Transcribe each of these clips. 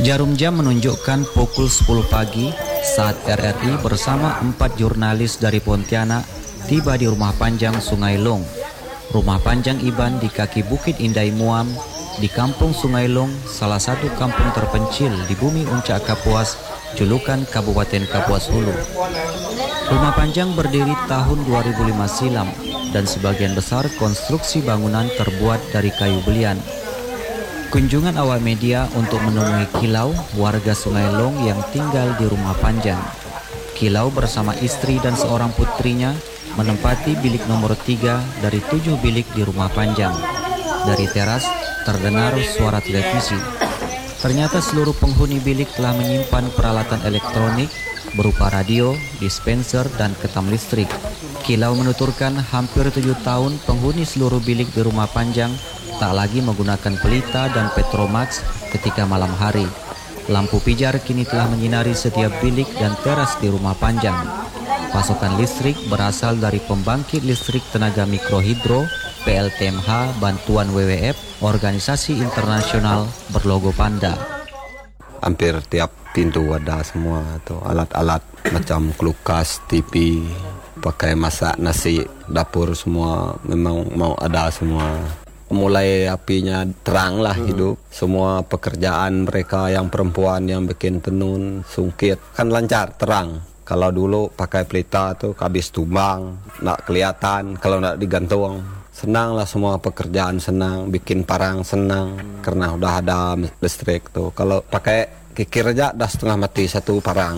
Jarum jam menunjukkan pukul 10 pagi saat RRI bersama 4 jurnalis dari Pontianak tiba di Rumah Panjang Sungai Long. Rumah Panjang Iban di kaki Bukit Indai Muam di Kampung Sungai Long, salah satu kampung terpencil di bumi Uncak Kapuas, julukan Kabupaten Kapuas Hulu. Rumah Panjang berdiri tahun 2005 silam dan sebagian besar konstruksi bangunan terbuat dari kayu belian. Kunjungan awak media untuk menemui Kilau, warga Sungai Long yang tinggal di Rumah Panjang. Kilau bersama istri dan seorang putrinya menempati bilik nomor 3 dari 7 bilik di Rumah Panjang. Dari teras terdengar suara televisi. Ternyata seluruh penghuni bilik telah menyimpan peralatan elektronik berupa radio, dispenser, dan ketam listrik. Kilau menuturkan hampir 7 tahun penghuni seluruh bilik di Rumah Panjang tak lagi menggunakan pelita dan petromax ketika malam hari. Lampu pijar kini telah menyinari setiap bilik dan teras di Rumah Panjang. Pasokan listrik berasal dari pembangkit listrik tenaga mikrohidro PLTMH bantuan WWF, organisasi internasional berlogo panda. Hampir tiap pintu ada semua tuh alat-alat macam kulkas, TV, pakai masak nasi, dapur semua memang mau ada semua. Mulai apinya terang lah hidup. Semua pekerjaan mereka yang perempuan yang bikin tenun, sungkit kan lancar, terang. Kalau dulu pakai pelita tuh habis tumbang, nak kelihatan kalau nak digantung. Senang lah semua pekerjaan, senang, bikin parang senang karena udah ada listrik tuh. Kalau pakai kikir aja dah setengah mati satu parang.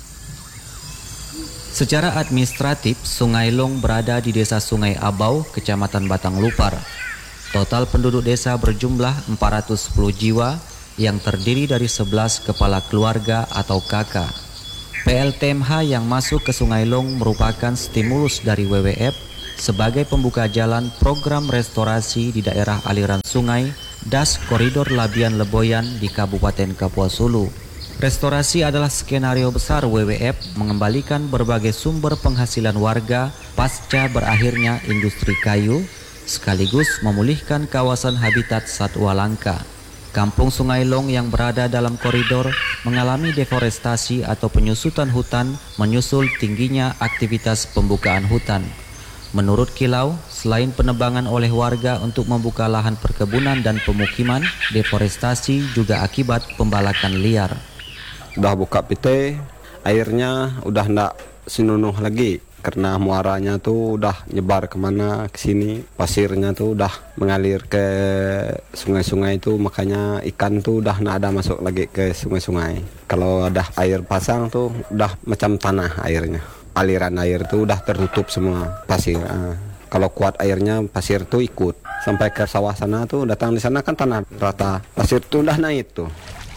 Secara administratif, Sungai Long berada di Desa Sungai Abau, Kecamatan Batang Lupar. Total penduduk desa berjumlah 410 jiwa yang terdiri dari 11 kepala keluarga atau KK. PLTMH yang masuk ke Sungai Long merupakan stimulus dari WWF sebagai pembuka jalan program restorasi di daerah aliran sungai Das Koridor Labian Leboyan di Kabupaten Kapuas Hulu. Restorasi adalah skenario besar WWF mengembalikan berbagai sumber penghasilan warga pasca berakhirnya industri kayu, sekaligus memulihkan kawasan habitat satwa langka. Kampung Sungai Long yang berada dalam koridor mengalami deforestasi atau penyusutan hutan menyusul tingginya aktivitas pembukaan hutan. Menurut Kilau, selain penebangan oleh warga untuk membuka lahan perkebunan dan pemukiman, deforestasi juga akibat pembalakan liar. Udah buka pite, airnya udah ndak sinunuh lagi. Karena muaranya tuh udah nyebar kemana ke sini, pasirnya tuh udah mengalir ke sungai-sungai itu, makanya ikan tuh udah nggak ada masuk lagi ke sungai-sungai. Kalau ada air pasang tuh udah macam tanah airnya, aliran air tuh udah tertutup semua pasir. Kalau kuat airnya pasir tuh ikut sampai ke sawah sana tuh, datang di sana kan tanah rata, pasir tuh udah naik tuh.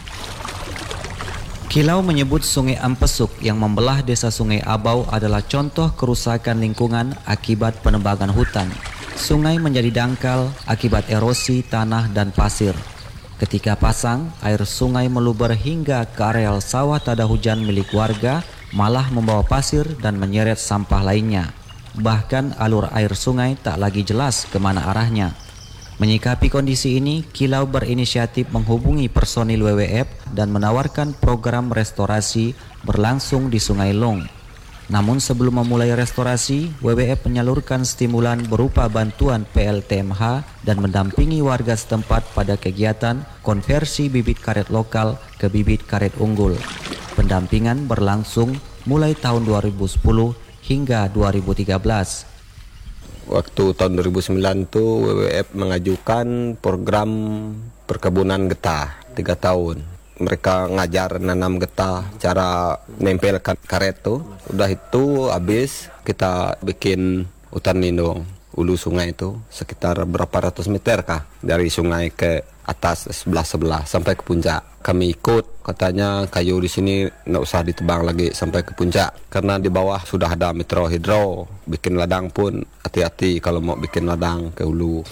Kilau menyebut Sungai Ampesuk yang membelah desa Sungai Abau adalah contoh kerusakan lingkungan akibat penebangan hutan. Sungai menjadi dangkal akibat erosi tanah dan pasir. Ketika pasang, air sungai meluber hingga ke areal sawah tada hujan milik warga, malah membawa pasir dan menyeret sampah lainnya. Bahkan alur air sungai tak lagi jelas kemana arahnya. Menyikapi kondisi ini, Kilau berinisiatif menghubungi personil WWF dan menawarkan program restorasi berlangsung di Sungai Long. Namun sebelum memulai restorasi, WWF menyalurkan stimulan berupa bantuan PLTMH dan mendampingi warga setempat pada kegiatan konversi bibit karet lokal ke bibit karet unggul. Pendampingan berlangsung mulai tahun 2010 hingga 2013. Waktu tahun 2009 tuh WWF mengajukan program perkebunan getah 3 tahun. Mereka ngajar nanam getah, cara nempelkan karet tuh. Udah itu habis kita bikin hutan lindung hulu sungai itu sekitar berapa ratus meter kah dari sungai ke atas sebelah sampai ke puncak. Kami ikut, katanya kayu di sini nggak usah ditebang lagi sampai ke puncak karena di bawah sudah ada mikrohidro. Bikin ladang pun hati-hati kalau mau bikin ladang ke hulu.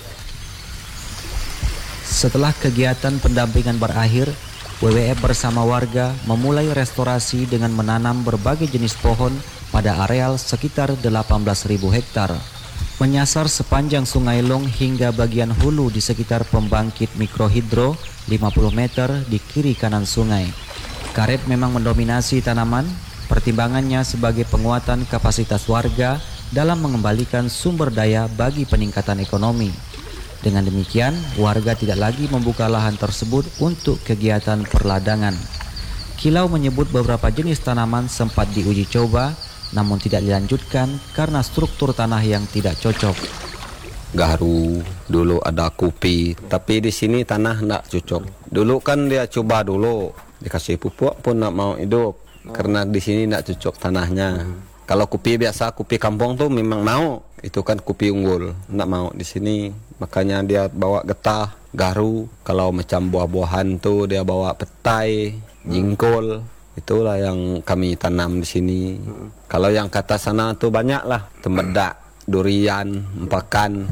Setelah kegiatan pendampingan berakhir, WWF bersama warga memulai restorasi dengan menanam berbagai jenis pohon pada areal sekitar 18.000 hektar. menyasar sepanjang Sungai Long hingga bagian hulu di sekitar pembangkit mikrohidro 50 meter di kiri kanan sungai. Karet memang mendominasi tanaman, pertimbangannya sebagai penguatan kapasitas warga dalam mengembalikan sumber daya bagi peningkatan ekonomi. Dengan demikian, warga tidak lagi membuka lahan tersebut untuk kegiatan perladangan. Kilau menyebut beberapa jenis tanaman sempat diuji coba, namun tidak dilanjutkan karena struktur tanah yang tidak cocok. Garu, dulu ada kopi, tapi di sini tanah tidak cocok. Dulu kan dia coba dulu, dikasih pupuk pun tidak mau hidup, karena di sini tidak cocok tanahnya. Kalau kopi biasa, kopi kampung tuh memang mau, itu kan kopi unggul, tidak mau di sini. Makanya dia bawa getah, garu. Kalau macam buah-buahan tuh dia bawa petai, jingkol. Itulah yang kami tanam di sini. Kalau yang kata sana tuh banyak lah, tembedak, durian, empakan.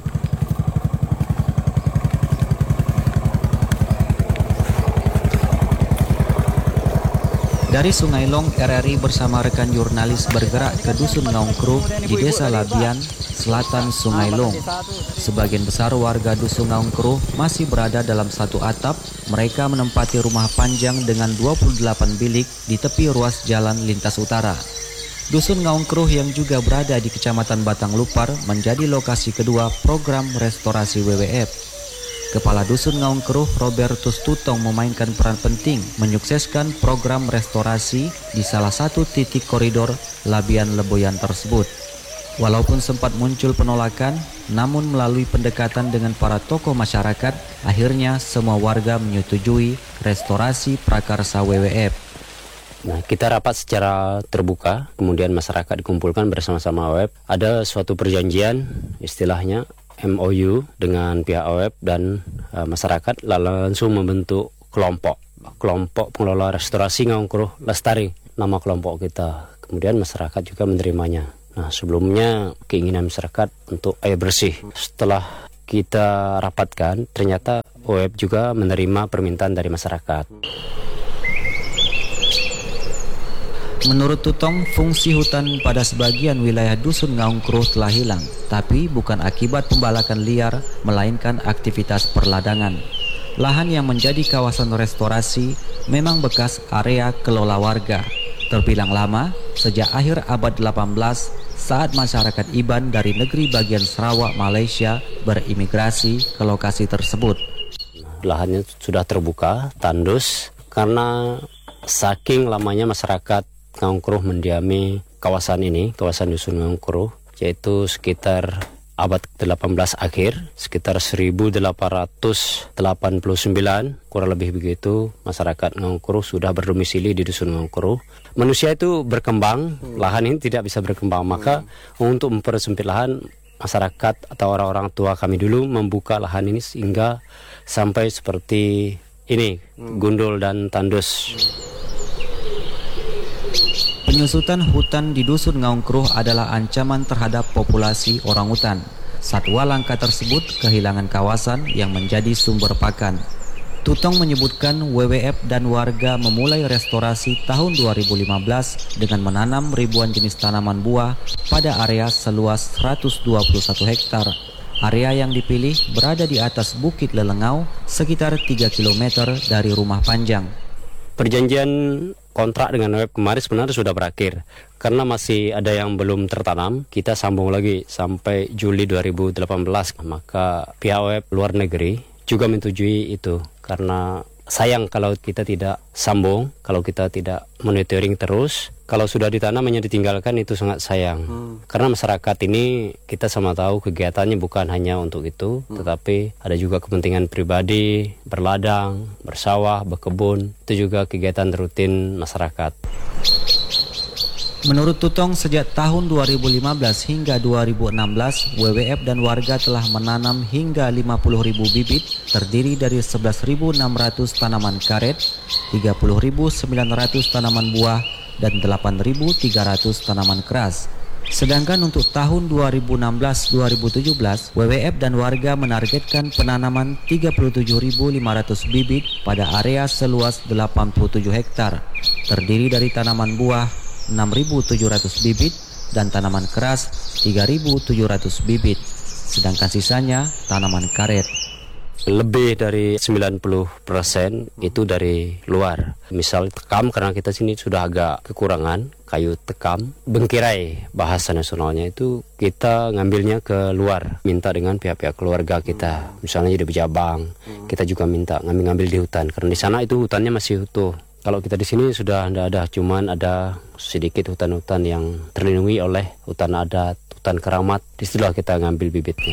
Dari Sungai Long, RRI bersama rekan jurnalis bergerak ke Dusun Ngaungkruh di Desa Labian, selatan Sungai Long. Sebagian besar warga Dusun Ngaungkruh masih berada dalam satu atap. Mereka menempati rumah panjang dengan 28 bilik di tepi ruas jalan lintas utara. Dusun Ngaungkruh yang juga berada di Kecamatan Batang Lupar menjadi lokasi kedua program restorasi WWF. Kepala Dusun Ngaungkruh Robertus Tutong memainkan peran penting menyukseskan program restorasi di salah satu titik koridor Labian Leboyan tersebut. Walaupun sempat muncul penolakan, namun melalui pendekatan dengan para tokoh masyarakat, akhirnya semua warga menyetujui restorasi prakarsa WWF. Nah, kita rapat secara terbuka, kemudian masyarakat dikumpulkan bersama-sama WWF. Ada suatu perjanjian, istilahnya MOU dengan pihak OWF dan masyarakat, lalu langsung membentuk kelompok pengelola restorasi Ngaungkruh Lestari, nama kelompok kita. Kemudian masyarakat juga menerimanya. Nah, sebelumnya keinginan masyarakat untuk air bersih. Setelah kita rapatkan, ternyata OWF juga menerima permintaan dari masyarakat. Menurut Tutong, fungsi hutan pada sebagian wilayah Dusun Ngaungkruh telah hilang, tapi bukan akibat pembalakan liar, melainkan aktivitas perladangan. Lahan yang menjadi kawasan restorasi memang bekas area kelola warga. Terbilang lama, sejak akhir abad 18, saat masyarakat Iban dari negeri bagian Sarawak, Malaysia berimigrasi ke lokasi tersebut. Lahannya sudah terbuka, tandus, karena saking lamanya masyarakat Ngaungkruh mendiami kawasan ini, kawasan Dusun Ngaungkruh, yaitu sekitar abad 18 akhir, sekitar 1889, kurang lebih begitu, masyarakat Ngaungkruh sudah berdomisili di Dusun Ngaungkruh. Manusia itu berkembang, lahan ini tidak bisa berkembang, maka untuk mempersempit lahan, masyarakat atau orang-orang tua kami dulu membuka lahan ini sehingga sampai seperti ini, gundul dan tandus. Penyusutan hutan di Dusun Ngaungkruh adalah ancaman terhadap populasi orangutan. Satwa langka tersebut kehilangan kawasan yang menjadi sumber pakan. Tutong menyebutkan WWF dan warga memulai restorasi tahun 2015 dengan menanam ribuan jenis tanaman buah pada area seluas 121 hektar. Area yang dipilih berada di atas Bukit Lelengau, sekitar 3 km dari Rumah Panjang. Perjanjian kontrak dengan OWF kemarin sebenarnya sudah berakhir. Karena masih ada yang belum tertanam, kita sambung lagi sampai Juli 2018. Maka pihak OWF luar negeri juga menyetujui itu. Karena sayang kalau kita tidak sambung, kalau kita tidak monitoring terus. Kalau sudah ditanam hanya ditinggalkan, itu sangat sayang. Karena masyarakat ini kita sama tahu kegiatannya bukan hanya untuk itu, tetapi ada juga kepentingan pribadi, berladang, bersawah, berkebun. Itu juga kegiatan rutin masyarakat. Menurut Tutong, sejak tahun 2015 hingga 2016, WWF dan warga telah menanam hingga 50.000 bibit, terdiri dari 11.600 tanaman karet, 30.900 tanaman buah, dan 8.300 tanaman keras. Sedangkan untuk tahun 2016-2017, WWF dan warga menargetkan penanaman 37.500 bibit pada area seluas 87 hektar, terdiri dari tanaman buah 6.700 bibit dan tanaman keras 3.700 bibit. sedangkan sisanya tanaman karet. Lebih dari 90% itu dari luar. Misal tekam, karena kita sini sudah agak kekurangan kayu tekam. Bengkirai bahasa nasionalnya itu kita ngambilnya ke luar, minta dengan pihak-pihak keluarga kita. Misalnya di Bejabang, kita juga minta ngambil di hutan, karena di sana itu hutannya masih utuh. Kalau kita di sini sudah tidak ada, cuman ada sedikit hutan-hutan yang terlindungi oleh hutan adat, hutan keramat. Disitulah kita ngambil bibitnya.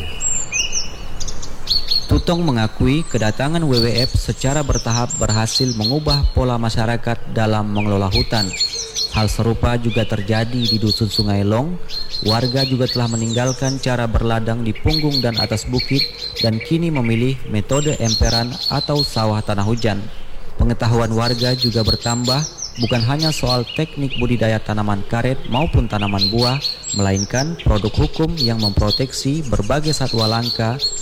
Tutong mengakui kedatangan WWF secara bertahap berhasil mengubah pola masyarakat dalam mengelola hutan. Hal serupa juga terjadi di Dusun Sungai Long. Warga juga telah meninggalkan cara berladang di punggung dan atas bukit dan kini memilih metode emperan atau sawah tanah hujan. Pengetahuan warga juga bertambah, bukan hanya soal teknik budidaya tanaman karet maupun tanaman buah, melainkan produk hukum yang memproteksi berbagai satwa langka